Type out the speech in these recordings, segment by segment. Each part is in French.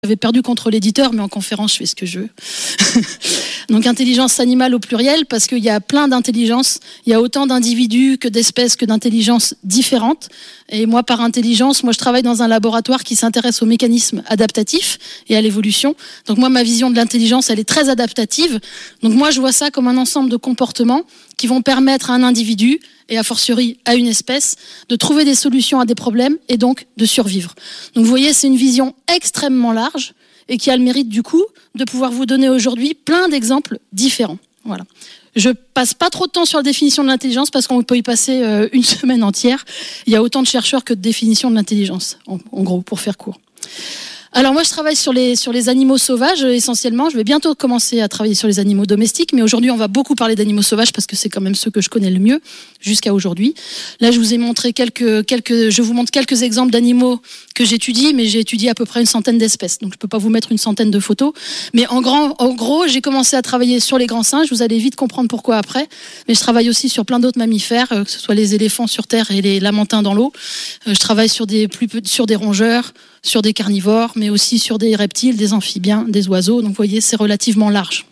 J'avais perdu contre l'éditeur, mais en conférence, je fais ce que je veux. Donc, intelligence animale au pluriel, parce qu'il y a plein d'intelligences. Il y a autant d'individus que d'espèces, que d'intelligences différentes. Et moi, par intelligence, je travaille dans un laboratoire qui s'intéresse aux mécanismes adaptatifs et à l'évolution. Donc, moi, ma vision de l'intelligence, elle est très adaptative. Donc, moi, je vois ça comme un ensemble de comportements qui vont permettre à un individu, et a fortiori à une espèce, de trouver des solutions à des problèmes et donc de survivre. Donc vous voyez, c'est une vision extrêmement large et qui a le mérite du coup de pouvoir vous donner aujourd'hui plein d'exemples différents. Voilà. Je passe pas trop de temps sur la définition de l'intelligence parce qu'on peut y passer une semaine entière. Il y a autant de chercheurs que de définitions de l'intelligence, en gros, pour faire court. Alors moi je travaille sur les animaux sauvages essentiellement, je vais bientôt commencer à travailler sur les animaux domestiques, mais aujourd'hui on va beaucoup parler d'animaux sauvages parce que c'est quand même ceux que je connais le mieux jusqu'à aujourd'hui. Là je vous ai montré je vous montre quelques exemples d'animaux que j'étudie, mais j'ai étudié à peu près une centaine d'espèces, donc je peux pas vous mettre une centaine de photos, mais en gros j'ai commencé à travailler sur les grands singes, vous allez vite comprendre pourquoi après, mais je travaille aussi sur plein d'autres mammifères, que ce soit les éléphants sur terre et les lamantins dans l'eau. Je travaille sur des rongeurs, sur des carnivores, mais aussi sur des reptiles, des amphibiens, des oiseaux. Donc vous voyez, c'est relativement large.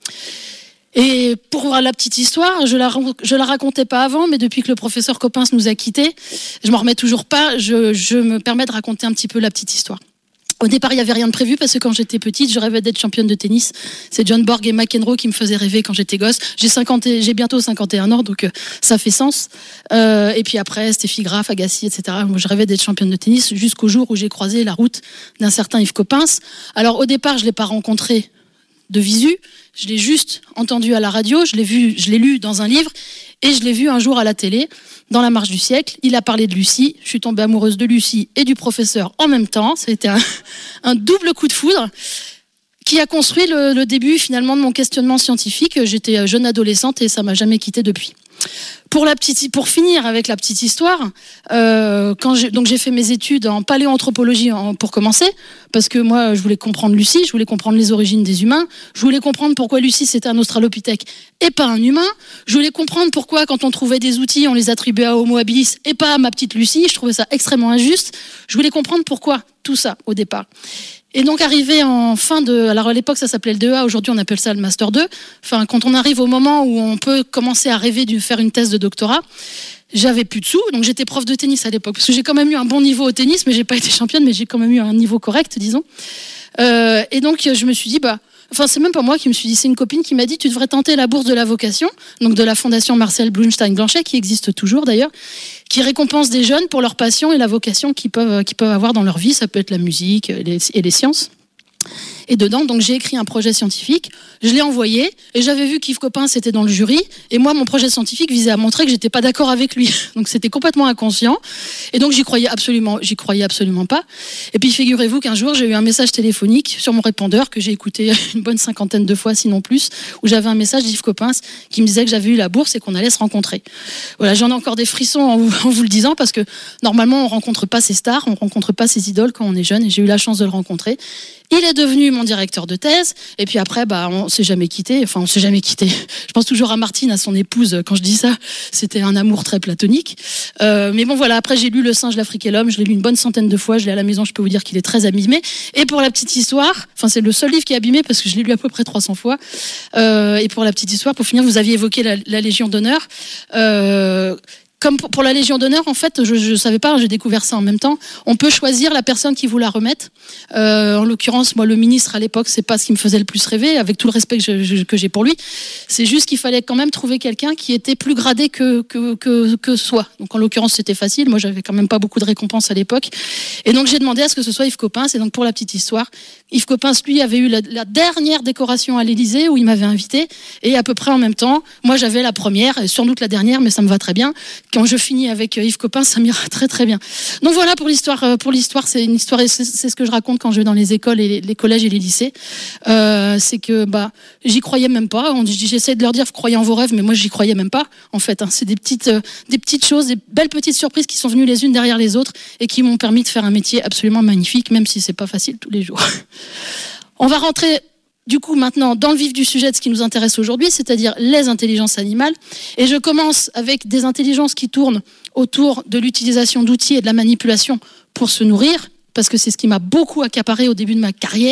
Et pour voir la petite histoire, je la racontais pas avant, mais depuis que le professeur Coppens nous a quittés, je m'en remets toujours pas, je me permets de raconter un petit peu la petite histoire. Au départ, il n'y avait rien de prévu parce que quand j'étais petite, je rêvais d'être championne de tennis. C'est John Borg et McEnroe qui me faisaient rêver quand j'étais gosse. J'ai bientôt 51 ans, donc ça fait sens. Et puis après, Steffi Graf, Agassi, etc. Moi, je rêvais d'être championne de tennis jusqu'au jour où j'ai croisé la route d'un certain Yves Coppens. Alors au départ, je l'ai pas rencontré de visu, je l'ai juste entendu à la radio, je l'ai lu dans un livre et je l'ai vu un jour à la télé dans La Marche du siècle. Il a parlé de Lucie, je suis tombée amoureuse de Lucie et du professeur en même temps. Ça a été un double coup de foudre qui a construit le début finalement de mon questionnement scientifique. J'étais jeune adolescente et ça m'a jamais quitté depuis. Pour finir avec la petite histoire, donc j'ai fait mes études en paléoanthropologie pour commencer, parce que moi je voulais comprendre Lucie, je voulais comprendre les origines des humains, je voulais comprendre pourquoi Lucie c'était un australopithèque et pas un humain, je voulais comprendre pourquoi quand on trouvait des outils on les attribuait à Homo habilis et pas à ma petite Lucie, je trouvais ça extrêmement injuste, je voulais comprendre pourquoi tout ça au départ. Et donc arrivé alors à l'époque ça s'appelait le DEA, aujourd'hui on appelle ça le Master 2, enfin quand on arrive au moment où on peut commencer à rêver de faire une thèse de doctorat, j'avais plus de sous, donc j'étais prof de tennis à l'époque, parce que j'ai quand même eu un bon niveau au tennis, mais j'ai pas été championne, mais j'ai quand même eu un niveau correct, disons. Et donc je me suis dit, c'est même pas moi qui me suis dit, c'est une copine qui m'a dit, tu devrais tenter la bourse de la vocation, donc de la fondation Marcel Blumstein-Blanchet, qui existe toujours d'ailleurs, qui récompense des jeunes pour leur passion et la vocation qu'ils peuvent avoir dans leur vie. Ça peut être la musique et les sciences. Et dedans, donc j'ai écrit un projet scientifique, je l'ai envoyé et j'avais vu qu'Yves Coppens était dans le jury et moi mon projet scientifique visait à montrer que j'étais pas d'accord avec lui. Donc c'était complètement inconscient et donc j'y croyais absolument pas. Et puis figurez-vous qu'un jour j'ai eu un message téléphonique sur mon répondeur que j'ai écouté une bonne 50aine de fois sinon plus, où j'avais un message d'Yves Coppens qui me disait que j'avais eu la bourse et qu'on allait se rencontrer. Voilà, j'en ai encore des frissons en vous le disant parce que normalement on rencontre pas ses stars, on rencontre pas ses idoles quand on est jeune et j'ai eu la chance de le rencontrer. Il est devenu mon directeur de thèse et puis après on s'est jamais quitté. Enfin on s'est jamais quitté. Je pense toujours à Martine, à son épouse. Quand je dis ça, c'était un amour très platonique. Mais bon voilà. Après j'ai lu Le Singe, l'Afrique et l'Homme. Je l'ai lu une bonne centaine de fois. Je l'ai à la maison. Je peux vous dire qu'il est très abîmé. Et pour la petite histoire, c'est le seul livre qui est abîmé parce que je l'ai lu à peu près 300 fois. Et pour la petite histoire, pour finir, vous aviez évoqué la Légion d'honneur. Comme pour la Légion d'honneur, en fait, je savais pas, j'ai découvert ça en même temps. On peut choisir la personne qui vous la remette. En l'occurrence, moi, le ministre à l'époque, c'est pas ce qui me faisait le plus rêver, avec tout le respect que j'ai pour lui. C'est juste qu'il fallait quand même trouver quelqu'un qui était plus gradé que soi. Donc en l'occurrence, c'était facile. Moi, j'avais quand même pas beaucoup de récompenses à l'époque. Et donc j'ai demandé à ce que ce soit Yves Coppens. Et donc pour la petite histoire, Yves Coppens, lui, avait eu la dernière décoration à l'Élysée où il m'avait invité. Et à peu près en même temps, moi, j'avais la première, et sans doute la dernière, mais ça me va très bien. Quand je finis avec Yves Coppens, ça m'ira très très bien. Donc voilà pour l'histoire. C'est une histoire, et c'est ce que je raconte quand je vais dans les écoles et les collèges et les lycées. C'est que j'y croyais même pas. J'essaie de leur dire, vous croyez en vos rêves, mais moi j'y croyais même pas. En fait, c'est des petites choses, des belles petites surprises qui sont venues les unes derrière les autres et qui m'ont permis de faire un métier absolument magnifique, même si c'est pas facile tous les jours. On va rentrer du coup maintenant dans le vif du sujet de ce qui nous intéresse aujourd'hui, c'est-à-dire les intelligences animales. Et je commence avec des intelligences qui tournent autour de l'utilisation d'outils et de la manipulation pour se nourrir, parce que c'est ce qui m'a beaucoup accaparé au début de ma carrière.